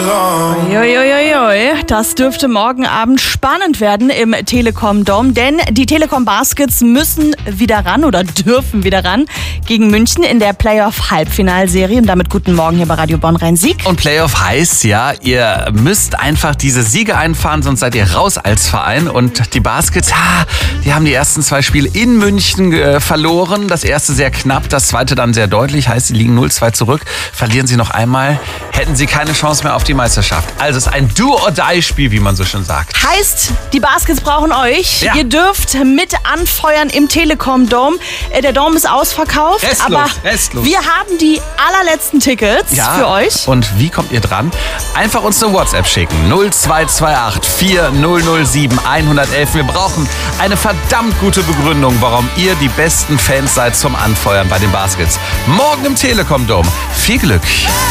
Uiuiui, das dürfte morgen Abend spannend werden im Telekom Dome, denn die Telekom Baskets müssen wieder ran oder dürfen wieder ran gegen München in der Playoff-Halbfinalserie. Und damit guten Morgen hier bei Radio Bonn Rhein-Sieg. Und Playoff heißt ja, ihr müsst einfach diese Siege einfahren, sonst seid ihr raus als Verein. Und die Baskets, die haben die ersten 2 Spiele in München verloren. Das erste sehr knapp, das zweite dann sehr deutlich. Heißt, sie liegen 0-2 zurück. Verlieren sie noch einmal, hätten sie keine Chance mehr auf die Meisterschaft. Also es ist ein Do-or-Die-Spiel, wie man so schön sagt. Heißt, die Baskets brauchen euch. Ja. Ihr dürft mit anfeuern im Telekom Dome. Der Dome ist ausverkauft, aber wir haben die allerletzten Tickets für euch. Und wie kommt ihr dran? Einfach uns eine WhatsApp schicken. 0228 4007 111. Wir brauchen eine verdammt gute Begründung, warum ihr die besten Fans seid zum Anfeuern bei den Baskets. Morgen im Telekom Dome. Viel Glück.